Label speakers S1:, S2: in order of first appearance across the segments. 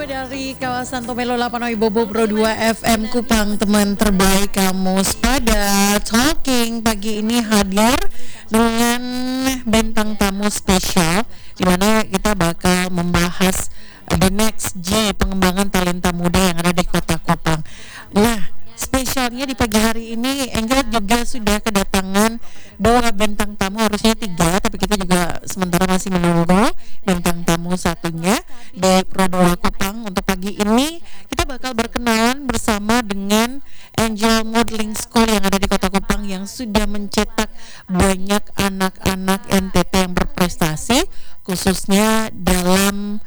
S1: Dari kawasan Tomelo 8 Bobo Pro 2 FM Kupang, teman terbaik Kamus pada Talking pagi ini hadir dengan bintang tamu spesial di mana kita bakal membahas The Next G, pengembangan talenta muda yang ada di Kota Kupang. Nah, spesialnya di pagi hari ini Angel juga sudah kedatangan dua bintang tamu, harusnya 3 tapi kita juga sementara masih menunggu bintang tamu satunya di Pro 2 Kupang. Untuk pagi ini kita bakal berkenalan bersama dengan Angel Modeling School yang ada di Kota Kupang yang sudah mencetak banyak anak-anak NTT yang berprestasi khususnya dalam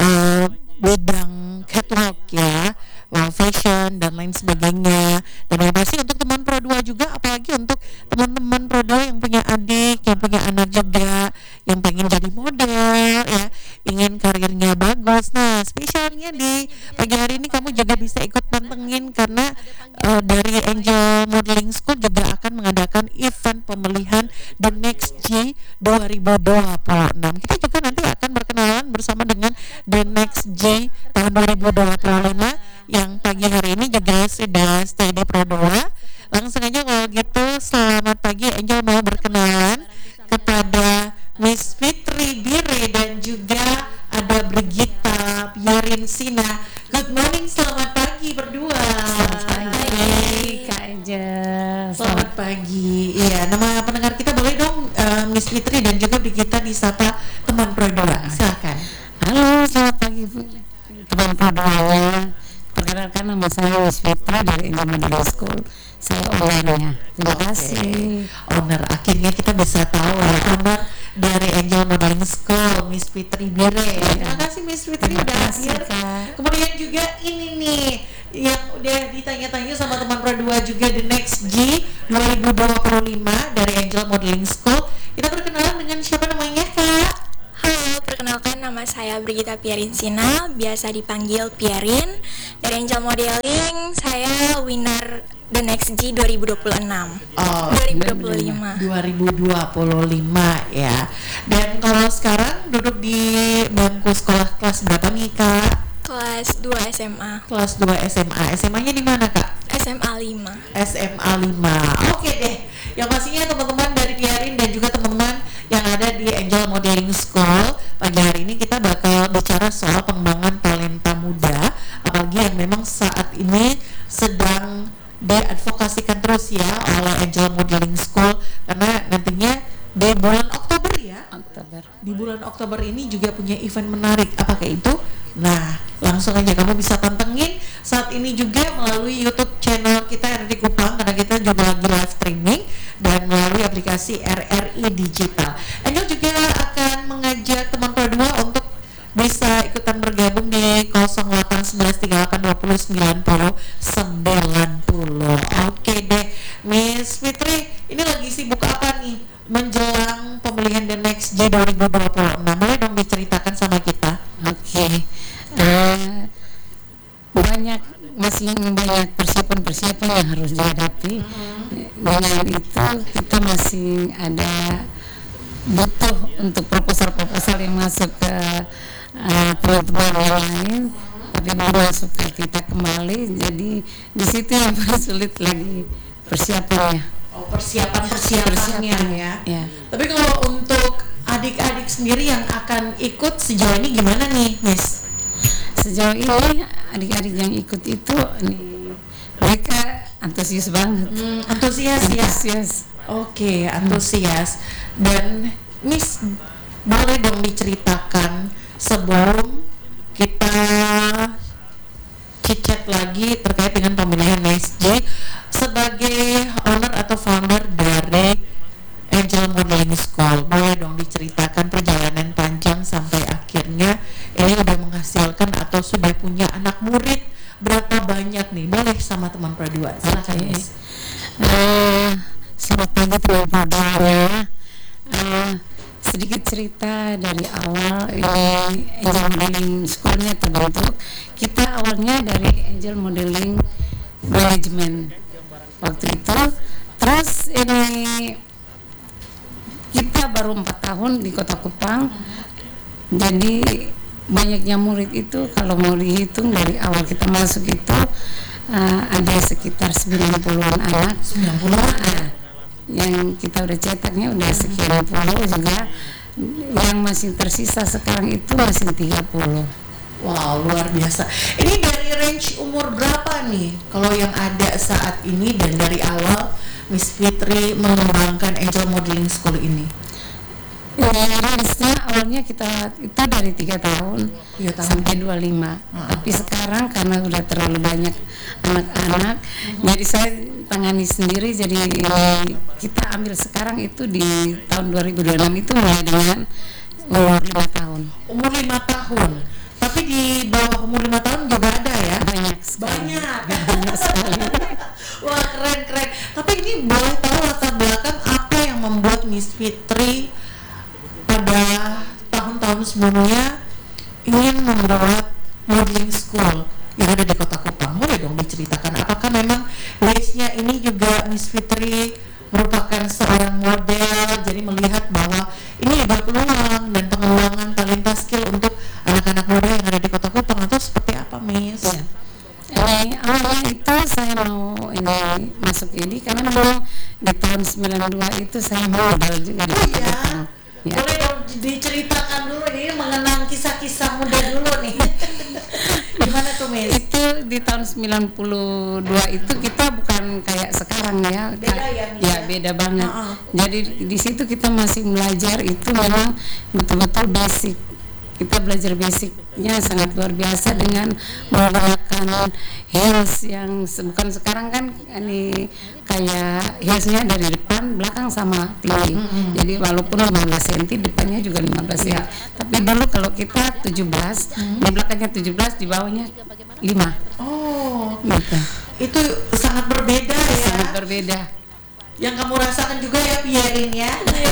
S1: bidang catwalk ya, fashion dan lain sebagainya. Dan yang pasti untuk teman Pro 2 juga, apalagi untuk teman-teman Pro 2 yang punya adik, yang punya anak juga, yang pengen jadi model ya, ingin karirnya bagus. Nah, spesialnya di pagi hari ini kamu juga bisa ikut pantengin karena dari Angel Modeling School juga akan mengadakan event pemilihan The Next G 2026. Kita juga nanti akan berkenalan bersama dengan The Next G tahun 2025 yang pagi hari ini juga sudah stay di Pro 2. Langsung aja kalau gitu, selamat pagi Angel, mau berkenalan kepada Miss Fitri Dire dan juga ada Brigita Piarinsina. Good morning, selamat pagi berdua.
S2: Selamat pagi Kak Angel.
S1: Selamat pagi. Iya, nama pendengar kita boleh dong Miss Fitri dan juga Brigita disapa teman Pro 2. Silakan.
S2: Halo, selamat pagi teman Pro 2. Perkenalkan, nama saya Miss Fitri dari Angel Modeling School. Saya ownernya. Terima kasih.
S1: Owner, akhirnya kita bisa tahu ya, owner dari Angel Modeling School, Miss Fitri Dire. Terima kasih Miss Fitri udah hadir. Kemudian juga ini nih yang udah ditanya-tanya sama teman Pro 2 juga, The Next G 2025 dari Angel Modeling School. Kita berkenalan dengan siapa namanya, Kak?
S3: Halo, perkenalkan nama saya Brigita Piarinsina, biasa dipanggil Piarin. Dari Angel Modeling, saya winner The Next G 2026. 2025
S1: ya. Dan kalau sekarang duduk di bangku sekolah kelas berapa nih, Kak?
S3: Kelas 2 SMA.
S1: Kelas 2 SMA. SMA-nya di mana, Kak?
S3: SMA 5.
S1: SMA 5. Oke deh. Yang pastinya teman-teman dari Piarin dan juga teman-teman yang ada di Angel Modeling School, pagi hari ini kita bakal bicara soal pengembangan talenta muda, apalagi yang memang saat ini sedang diadvokasikan terus ya oleh Angel Modeling School, karena nantinya di bulan Oktober ya. Di bulan Oktober ini juga punya event menarik. Apakah itu? Nah, langsung aja kamu bisa pantengin saat ini juga melalui YouTube channel kita RRI Kupang, karena kita juga lagi live streaming dan melalui aplikasi RRI Digital. Angel juga akan mengajak teman Pro 2 untuk bisa ikutan bergabung di 0811382090. Oke deh, Miss Fitri, ini lagi sibuk apa nih menjelang pemilihan The Next G 2026? Boleh dong diceritakan sama kita?
S2: Oke. Masih banyak persiapan yang harus dihadapi. Dengan itu kita masih ada butuh untuk proposal yang masuk ke teman-teman yang lain, tapi belum masuk ke kita kembali. Jadi di situ yang paling sulit lagi persiapannya.
S1: Persiapannya ya. Tapi kalau untuk adik-adik sendiri yang akan ikut sejauh ini gimana nih, Miss?
S2: Sejauh ini adik-adik yang ikut itu mereka antusias banget. Antusias.
S1: Oke, antusias. Dan Miss, boleh dong diceritakan sebelum kita chit-chat lagi terkait dengan pemilihan Next G, sebagai owner atau founder dari Angel Modeling School, boleh dong diceritakan perjalanan panjang sampai akhirnya ini udah menghasilkan atau sudah punya anak murid berapa banyak nih? Boleh sama teman Pro 2. Silakan, Miss.
S2: Selamat pagi teman Pro 2. Sedikit cerita dari awal ini Angel Modeling School-nya terbentuk. Kita awalnya dari Angel Modeling Management waktu itu. Terus ini kita baru 4 tahun di Kota Kupang. Jadi banyaknya murid itu kalau mau dihitung dari awal kita masuk itu ada sekitar 90-an anak.
S1: 90-an.
S2: Yang kita udah cetaknya udah sekian puluh juga, yang masih tersisa sekarang itu masih 30.
S1: Wow, luar biasa. Ini dari range umur berapa nih kalau yang ada saat ini, dan dari awal Miss Fitri mengembangkan Angel Modeling School ini?
S2: Ya, awalnya kita itu dari 3 tahun sampai 25. Tapi sekarang karena udah terlalu banyak anak-anak, jadi saya tangani sendiri. Jadi kita ambil sekarang itu di tahun 2026 itu mulai dengan umur 5 tahun.
S1: Umur 5 tahun. Tapi di bawah umur 5 tahun juga ada ya?
S2: Banyak sekali.
S1: Banyak sekali. Wah, keren. Tapi ini boleh tahu latar belakang apa yang membuat Miss Fitri pada tahun-tahun sebelumnya ingin membuat modeling school yang ada di Kota Kupang? Boleh dong diceritakan, apakah memang base-nya ini juga Miss Fitri merupakan seorang model, jadi melihat bahwa ini ada peluang dan pengembangan talenta skill untuk anak-anak muda yang ada di Kota Kupang, atau seperti apa, Miss?
S2: Ya. Awalnya itu saya mau ini masuk ini karena memang di tahun 92 itu saya model juga di Kota Kupang.
S1: Ya. Boleh dong diceritakan dulu ini, mengenang kisah-kisah muda dulu nih. Gimana tuh, Miss?
S2: Itu di tahun 92 itu kita bukan kayak sekarang ya.
S1: Beda ya, Miss?
S2: Ya, beda banget. Jadi di situ kita masih belajar itu memang betul-betul basic. Kita belajar basicnya sangat luar biasa dengan menggunakan heels yang bukan sekarang kan ini kayak heelsnya dari depan, belakang sama tinggi. Jadi walaupun 15 cm depannya juga 15 cm. Tapi dulu kalau kita 17, di belakangnya 17, di bawahnya 5.
S1: Oh,
S2: gitu.
S1: Itu sangat berbeda ya.
S2: Sangat berbeda.
S1: Yang kamu rasakan juga ya, Pierin ya.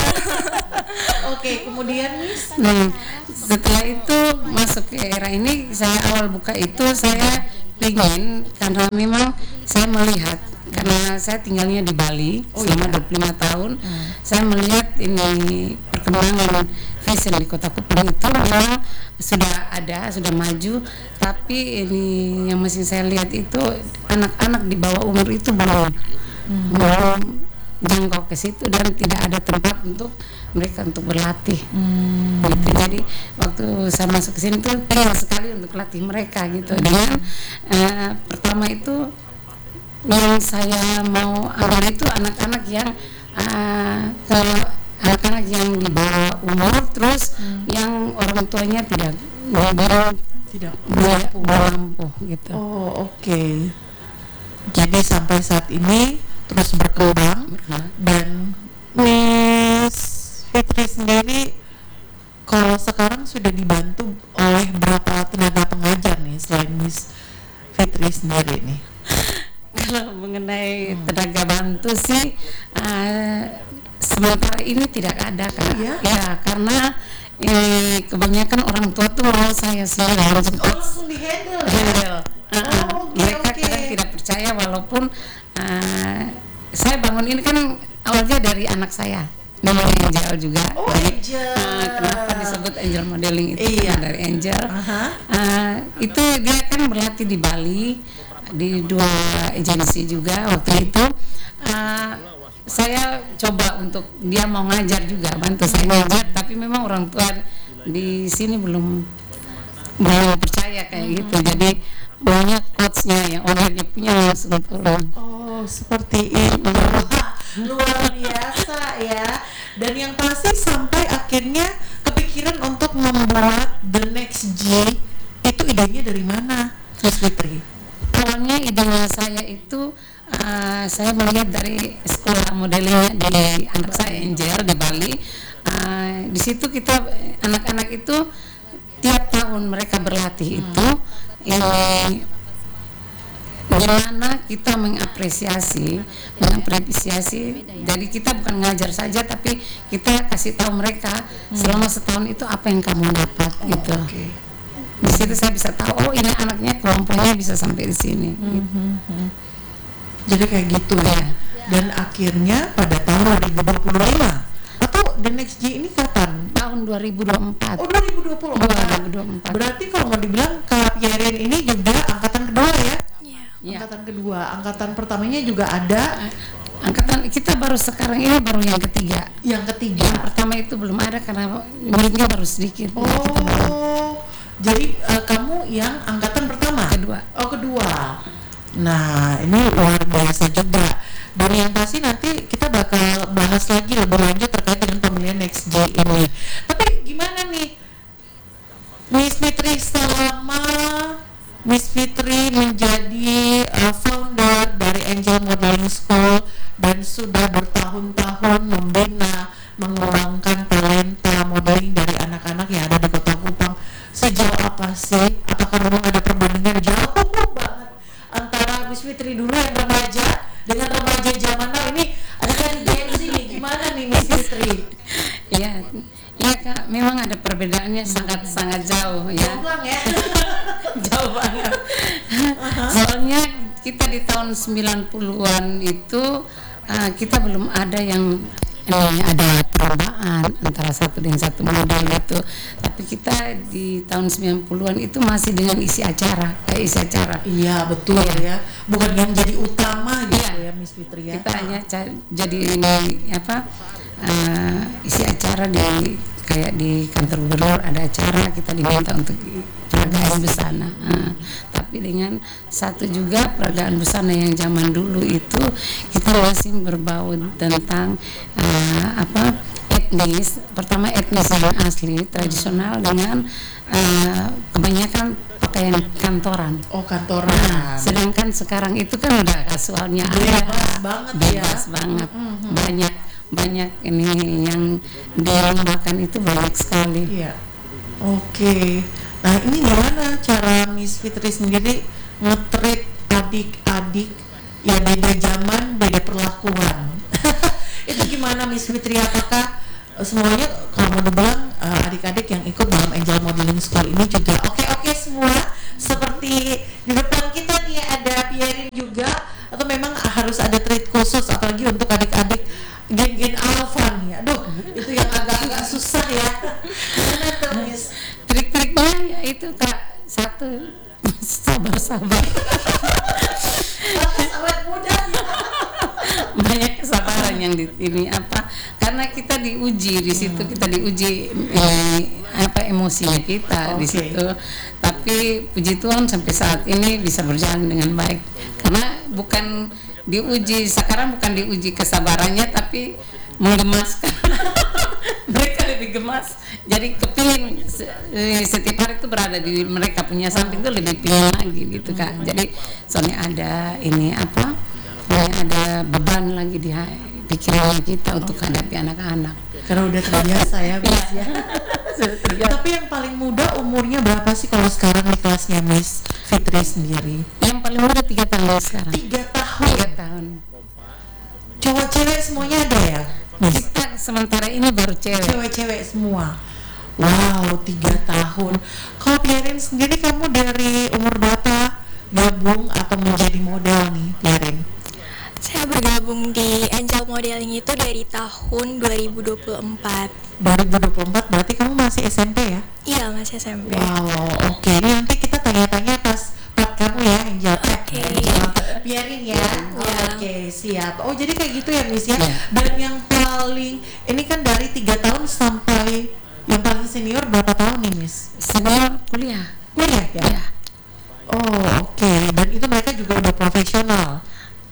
S1: Oke, kemudian Miss.
S2: Nah, setelah itu masuk ke era ini, saya awal buka itu saya ingin, karena memang saya melihat, karena saya tinggalnya di Bali selama 25 tahun, saya melihat ini perkembangan fashion di Kota Kupang itu memang sudah maju, tapi ini yang masih saya lihat itu anak-anak di bawah umur itu belum jangkau ke situ dan tidak ada tempat untuk mereka untuk berlatih. Gitu. Jadi waktu saya masuk ke sini tuh pengen sekali untuk latih mereka gitu. Dengan pertama itu yang saya mau ambil itu anak-anak yang kalau anak-anak yang di bawah umur, terus yang orang tuanya tidak mampu gitu.
S1: Oh, oke. Jadi sampai saat ini terus berkembang. Dan Miss Fitri sendiri kalau sekarang sudah dibantu oleh berapa tenaga pengajar nih selain Miss Fitri sendiri nih?
S2: Kalau mengenai tenaga bantu sih sementara ini tidak ada kan? Ya karena kebanyakan orang tua tuh mau saya sendiri
S1: langsung di-handle.
S2: Mereka kadang tidak percaya, walaupun saya bangun ini kan awalnya dari anak saya, namanya Angel juga.
S1: Angel.
S2: Kenapa disebut Angel Modeling itu? Dari Angel. Itu dia kan berlatih di Bali di 2 agensi juga waktu itu. Saya coba untuk dia mau ngajar juga, bantu saya ngajar, tapi memang orang tua di sini belum percaya kayak gitu. Jadi banyak coachnya yang orangnya punya langsung turun.
S1: Oh, seperti itu. Luar biasa ya. Dan yang pasti sampai akhirnya kepikiran untuk membuat The Next G, itu idenya dari mana, Miss Fitri?
S2: Awalnya idenya saya itu saya melihat dari sekolah modelingnya di anak saya Angel di Bali. Di situ kita anak-anak itu tiap tahun mereka berlatih itu gimana kita mengapresiasi. Jadi kita bukan ngajar saja, tapi kita kasih tahu mereka selama setahun itu apa yang kamu dapat gitu. Di situ saya bisa tahu, oh ini anaknya kelompoknya bisa sampai di sini.
S1: Jadi kayak gitu ya. Dan akhirnya pada tahun 2025 atau The Next G ini kapan?
S2: Tahun 2024.
S1: Oh 2024.
S2: 2024.
S1: Berarti kalau mau dibilang Kak Pierin ini juga angkatan kedua ya?
S3: Iya.
S1: Angkatan kedua, angkatan pertamanya juga ada.
S2: Angkatan kita baru sekarang ini baru yang ketiga.
S1: Yang ketiga.
S2: Yang pertama itu belum ada karena muridnya baru sedikit.
S1: Oh, jadi kamu yang angkatan pertama?
S2: Kedua.
S1: Oh kedua. Nah ini luar biasa juga. Dan yang pasti nanti kita bakal bahas lagi lebih lanjut terkait dengan pemilihan Next G ini. Tapi gimana nih Miss Fitri selama Miss Fitri menjadi founder dari Angel Modeling School dan sudah bertahun-tahun membina, mengembangkan talenta modeling dari anak-anak yang ada di Kota Kupang. Sejauh apa sih? Apakah memang ada perbandingan jauh banget antara Miss Fitri dulu yang remaja dengan remaja zaman now ini? Ada kan Gen Z nih, gimana nih Miss Fitri?
S2: Iya, iya Kak, memang ada perbedaannya sangat jauh ya.
S1: Ya.
S2: Jauh banget. Soalnya kita di tahun 90-an itu kita belum ada yang ada perlombaan antara satu dengan satu model itu. Tapi kita di tahun 90-an itu masih dengan isi acara, kayak isi acara.
S1: Iya, betul ya. Bukan yang jadi utama gitu ya Miss Fitri ya.
S2: Kita hanya jadi ini isi acara di kayak di kantor gubernur ada acara kita diminta untuk peragaan busana. Tapi dengan satu juga peragaan busana yang zaman dulu itu kita masih berbau tentang etnis. Pertama etnis yang asli tradisional dengan kebanyakan pakaian kantoran.
S1: Oh kantoran.
S2: Sedangkan sekarang itu kan udah kasualnya bebas banget. Banyak ini yang dilombakan itu banyak sekali.
S1: Iya. Oke. Nah ini gimana cara Miss Fitri sendiri nge-treat adik-adik ya beda zaman, beda perlakuan? Itu gimana Miss Fitri? Apakah semuanya kalau mau bilang adik-adik yang ikut dalam Angel Modeling School ini juga oke semua? Seperti di depan kita nih ada Pierin juga, atau memang harus ada treat khusus apalagi untuk adik-adik gen-gen alpha nih? Aduh, itu yang agak-agak susah ya. Gimana tuh Miss?
S2: Trik-triknya ya itu Kak, satu sabar.
S1: Sahabat muda.
S2: Banyak kesabaran yang di ini karena kita diuji di situ, kita diuji emosinya kita di situ. Tapi puji Tuhan sampai saat ini bisa berjalan dengan baik karena bukan diuji sekarang, bukan diuji kesabarannya tapi menggemaskan. Mereka lebih gemas, jadi kepingin setiap hari itu berada di mereka punya samping itu lebih pingin lagi gitu Kak. Jadi soalnya ada ada beban lagi di pikiran kita untuk hadapi anak-anak
S1: karena udah terbiasa ya Miss ya. Tapi yang paling muda umurnya berapa sih kalau sekarang di kelasnya Miss Fitri sendiri?
S2: Yang paling muda 3 tahun sekarang.
S1: 3
S2: tahun.
S1: Cowok cewek semuanya ada ya?
S2: Kita sementara ini baru
S1: cewek semua. Wow, 3 tahun. Kalau Pierin sendiri, kamu dari umur berapa gabung atau menjadi model nih Pierin?
S3: Saya bergabung di Angel Modeling itu dari tahun 2024.
S1: 2024 berarti kamu masih SMP ya?
S3: Iya, masih SMP.
S1: Wow, oke. Ini nanti kita tanya-tanya pas kamu ya Angel. Pierin ya. Oke, siap. Oh, jadi kayak gitu ya Miss ya. Dan yang paling ini kan dari 3 tahun sampai yang paling senior berapa tahun nih Miss?
S2: Senior kuliah ya?
S1: Oh, oke. Dan itu mereka juga udah profesional.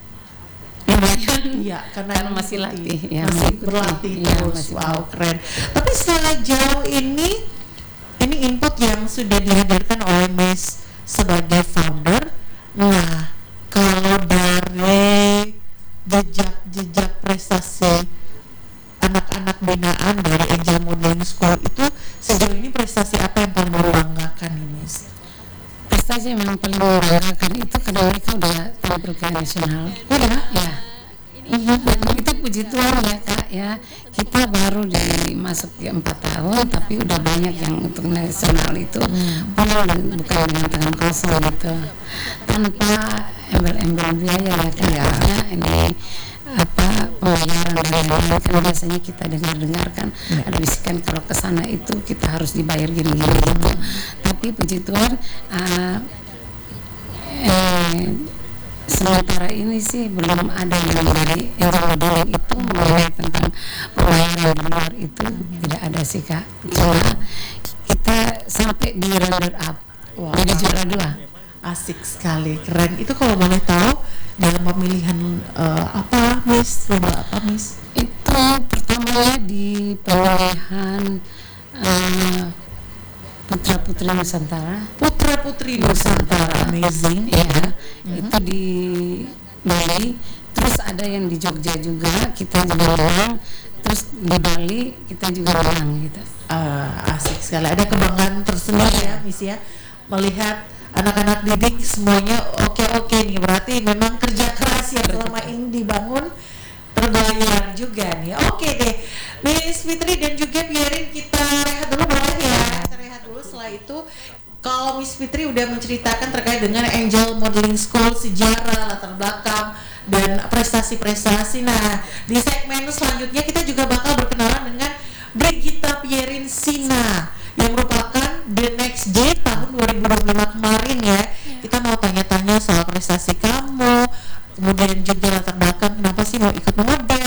S1: Iya, karena
S2: masih latih ya,
S1: masih berlatih terus. Wow, keren. Tapi sejauh ini input yang sudah dihadirkan oleh Miss sebagai founder. Nah, kalau dari jejak prestasi anak-anak binaan dari Angel Modeling School itu sejauh ini prestasi apa yang paling membanggakan nih Miss?
S2: Prestasi yang paling membanggakan itu karena mereka udah tampil ke nasional.
S1: Udah?
S2: Ya. Itu puji Tuhan ya Kak ya, kita baru masuk di 4 tahun tapi udah banyak yang untuk nasional itu bukan dengan tangan kosong gitu, tanpa embel-embel biaya ya Kak ya. Ini pembayaran dan lain-lain, kan biasanya kita dengar kan ada bisikan kalau ke sana itu kita harus dibayar gini-gini gitu. Tapi puji Tuhan sementara ini sih belum ada yang dari angel modeling itu mengenai tentang pembayaran di luar itu, tidak ada sih Kak. Cuma kita sampai di runner up, jadi juara 2.
S1: Asik sekali, keren. Itu kalau boleh tahu dalam pemilihan apa Miss? Lomba apa Miss?
S2: Itu pertamanya di pemilihan Putra Putri Nusantara.
S1: Putra Putri Nusantara, amazing.
S2: Ya, itu di Bali. Terus ada yang di Jogja juga, kita juga menang. Terus di Bali kita juga menang gitu.
S1: Asik sekali. Ada kebanggaan tersendiri ya Miss ya, melihat anak-anak didik semuanya oke nih. Berarti memang kerja keras yang selama ini dibangun terbayar juga nih. Oke deh, Miss Fitri dan juga Pierin, kita rehat dulu boleh ya? Kita rehat dulu. Setelah itu kalau Miss Fitri udah menceritakan terkait dengan Angel Modeling School, sejarah, latar belakang dan prestasi-prestasi. Nah, di segmen selanjutnya kita juga bakal berkenalan dengan Brigita Pierin Sina yang merupakan The Next Day tahun 2025 kemarin ya. Kita mau tanya-tanya soal prestasi kamu, kemudian juga latar belakang kenapa sih mau ikut model,